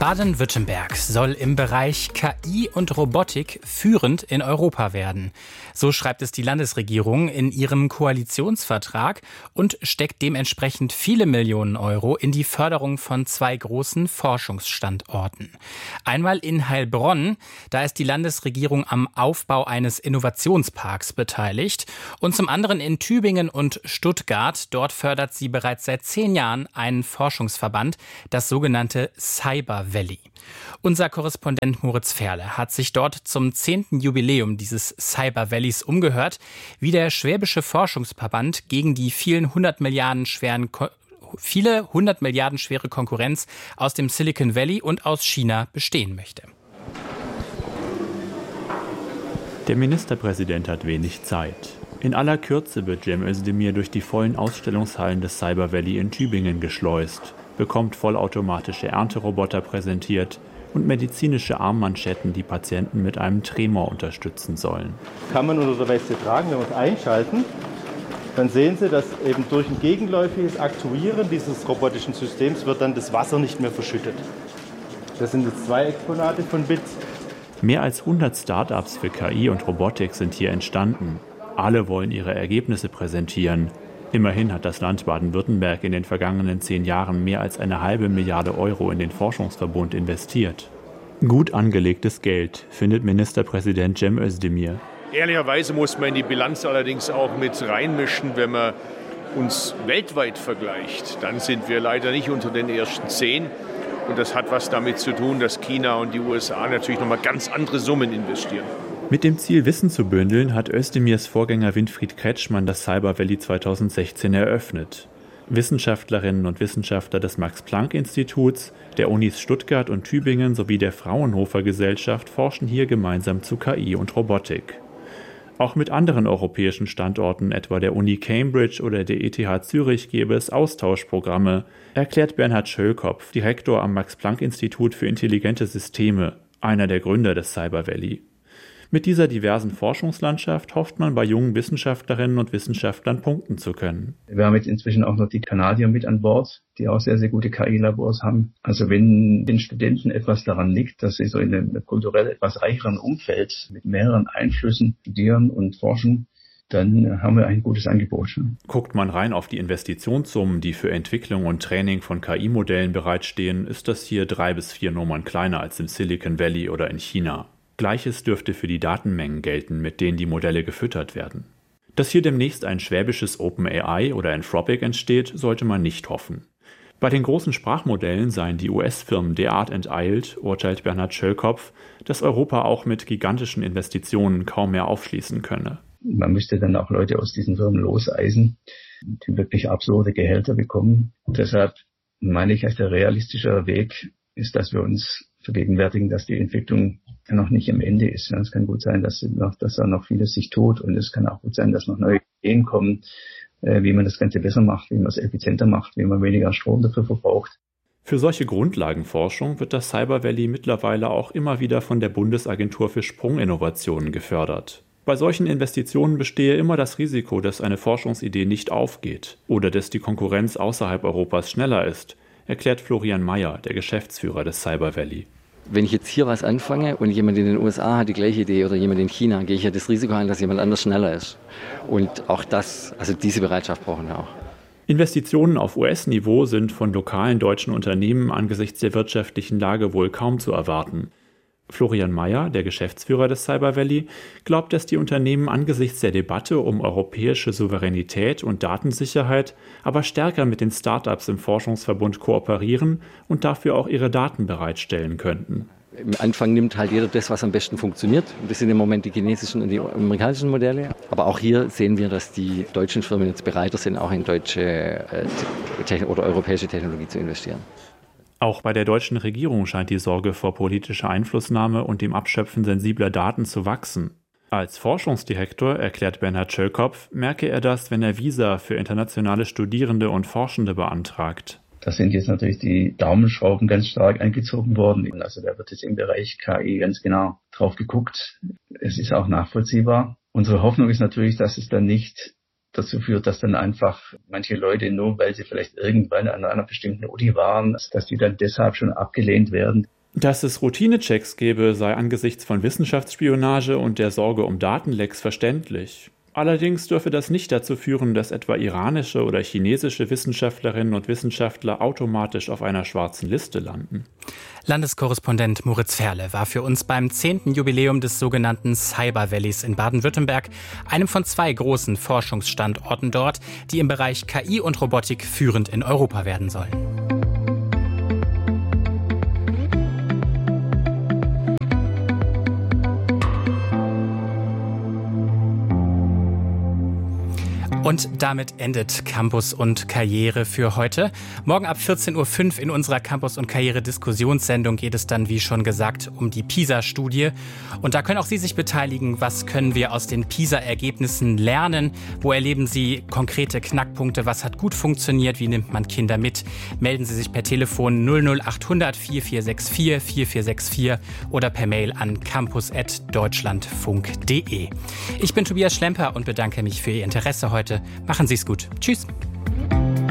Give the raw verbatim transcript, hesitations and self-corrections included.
Baden-Württemberg soll im Bereich K I und Robotik führend in Europa werden. So schreibt es die Landesregierung in ihrem Koalitionsvertrag und steckt dementsprechend viele Millionen Euro in die Förderung von zwei großen Forschungsstandorten. Einmal in Heilbronn, da ist die Landesregierung am Aufbau eines Innovationsparks beteiligt, und zum anderen in Tübingen und Stuttgart. Dort fördert sie bereits seit zehn Jahren einen Forschungsverband, das sogenannte Cyber Valley. Unser Korrespondent Moritz Ferle hat sich dort zum zehnten Jubiläum dieses Cyber Valleys umgehört, wie der Schwäbische Forschungsverband gegen die vielen hundert Milliarden schweren Ko- viele hundert Milliarden schwere Konkurrenz aus dem Silicon Valley und aus China bestehen möchte. Der Ministerpräsident hat wenig Zeit. In aller Kürze wird Cem Özdemir durch die vollen Ausstellungshallen des Cyber Valley in Tübingen geschleust, bekommt vollautomatische Ernteroboter präsentiert und medizinische Armmanschetten, die Patienten mit einem Tremor unterstützen sollen. Kann man unter der Weste tragen, wenn wir es einschalten, dann sehen Sie, dass eben durch ein gegenläufiges Aktuieren dieses robotischen Systems wird dann das Wasser nicht mehr verschüttet. Das sind jetzt zwei Exponate von B I T. Mehr als hundert Start-ups für K I und Robotik sind hier entstanden. Alle wollen ihre Ergebnisse präsentieren. Immerhin hat das Land Baden-Württemberg in den vergangenen zehn Jahren mehr als eine halbe Milliarde Euro in den Forschungsverbund investiert. Gut angelegtes Geld, findet Ministerpräsident Cem Özdemir. Ehrlicherweise muss man in die Bilanz allerdings auch mit reinmischen, wenn man uns weltweit vergleicht. Dann sind wir leider nicht unter den ersten zehn. Und das hat was damit zu tun, dass China und die U S A natürlich nochmal ganz andere Summen investieren. Mit dem Ziel, Wissen zu bündeln, hat Özdemirs Vorgänger Winfried Kretschmann das Cyber Valley zweitausendsechzehn eröffnet. Wissenschaftlerinnen und Wissenschaftler des Max-Planck-Instituts, der Unis Stuttgart und Tübingen sowie der Fraunhofer Gesellschaft forschen hier gemeinsam zu K I und Robotik. Auch mit anderen europäischen Standorten, etwa der Uni Cambridge oder der E T H Zürich, gäbe es Austauschprogramme, erklärt Bernhard Schöllkopf, Direktor am Max-Planck-Institut für intelligente Systeme, einer der Gründer des Cyber Valley. Mit dieser diversen Forschungslandschaft hofft man, bei jungen Wissenschaftlerinnen und Wissenschaftlern punkten zu können. Wir haben jetzt inzwischen auch noch die Kanadier mit an Bord, die auch sehr, sehr gute K I-Labors haben. Also wenn den Studenten etwas daran liegt, dass sie so in einem kulturell etwas reicheren Umfeld mit mehreren Einflüssen studieren und forschen, dann haben wir ein gutes Angebot. Guckt man rein auf die Investitionssummen, die für Entwicklung und Training von K I-Modellen bereitstehen, ist das hier drei bis vier Nummern kleiner als im Silicon Valley oder in China. Gleiches dürfte für die Datenmengen gelten, mit denen die Modelle gefüttert werden. Dass hier demnächst ein schwäbisches OpenAI oder Anthropic entsteht, sollte man nicht hoffen. Bei den großen Sprachmodellen seien die U S-Firmen derart enteilt, urteilt Bernhard Schöllkopf, dass Europa auch mit gigantischen Investitionen kaum mehr aufschließen könne. Man müsste dann auch Leute aus diesen Firmen loseisen, die wirklich absurde Gehälter bekommen. Und deshalb meine ich, als der realistische Weg ist, dass wir uns vergegenwärtigen, dass die Entwicklung noch nicht am Ende ist. Es kann gut sein, dass, noch, dass da noch vieles sich tut, und es kann auch gut sein, dass noch neue Ideen kommen, wie man das Ganze besser macht, wie man es effizienter macht, wie man weniger Strom dafür verbraucht. Für solche Grundlagenforschung wird das Cyber Valley mittlerweile auch immer wieder von der Bundesagentur für Sprunginnovationen gefördert. Bei solchen Investitionen bestehe immer das Risiko, dass eine Forschungsidee nicht aufgeht oder dass die Konkurrenz außerhalb Europas schneller ist, erklärt Florian Mayer, der Geschäftsführer des Cyber Valley. Wenn ich jetzt hier was anfange und jemand in den U S A hat die gleiche Idee oder jemand in China, gehe ich ja das Risiko ein, dass jemand anders schneller ist. Und auch das, also diese Bereitschaft brauchen wir auch. Investitionen auf U S-Niveau sind von lokalen deutschen Unternehmen angesichts der wirtschaftlichen Lage wohl kaum zu erwarten. Florian Mayer, der Geschäftsführer des Cyber Valley, glaubt, dass die Unternehmen angesichts der Debatte um europäische Souveränität und Datensicherheit aber stärker mit den Start-ups im Forschungsverbund kooperieren und dafür auch ihre Daten bereitstellen könnten. Am Anfang nimmt halt jeder das, was am besten funktioniert. Und das sind im Moment die chinesischen und die amerikanischen Modelle. Aber auch hier sehen wir, dass die deutschen Firmen jetzt bereiter sind, auch in deutsche äh, oder europäische Technologie zu investieren. Auch bei der deutschen Regierung scheint die Sorge vor politischer Einflussnahme und dem Abschöpfen sensibler Daten zu wachsen. Als Forschungsdirektor, erklärt Bernhard Schöllkopf, merke er das, wenn er Visa für internationale Studierende und Forschende beantragt. Da sind jetzt natürlich die Daumenschrauben ganz stark angezogen worden. Also da wird jetzt im Bereich K I ganz genau drauf geguckt. Es ist auch nachvollziehbar. Unsere Hoffnung ist natürlich, dass es dann nicht dazu führt, dass dann einfach manche Leute, nur weil sie vielleicht irgendwann an einer bestimmten Uni waren, dass die dann deshalb schon abgelehnt werden. Dass es Routinechecks gäbe, sei angesichts von Wissenschaftsspionage und der Sorge um Datenlecks verständlich. Allerdings dürfe das nicht dazu führen, dass etwa iranische oder chinesische Wissenschaftlerinnen und Wissenschaftler automatisch auf einer schwarzen Liste landen. Landeskorrespondent Moritz Ferle war für uns beim zehnten Jubiläum des sogenannten Cyber Valleys in Baden-Württemberg, einem von zwei großen Forschungsstandorten dort, die im Bereich K I und Robotik führend in Europa werden sollen. Und damit endet Campus und Karriere für heute. Morgen ab vierzehn Uhr fünf in unserer Campus und Karriere Diskussionssendung geht es dann, wie schon gesagt, um die PISA-Studie. Und da können auch Sie sich beteiligen. Was können wir aus den PISA-Ergebnissen lernen? Wo erleben Sie konkrete Knackpunkte? Was hat gut funktioniert? Wie nimmt man Kinder mit? Melden Sie sich per Telefon null null acht hundert vier vier sechs vier vier vier sechs vier oder per Mail an campus at deutschlandfunk punkt de. Ich bin Tobias Schlemper und bedanke mich für Ihr Interesse heute. Machen Sie es gut. Tschüss.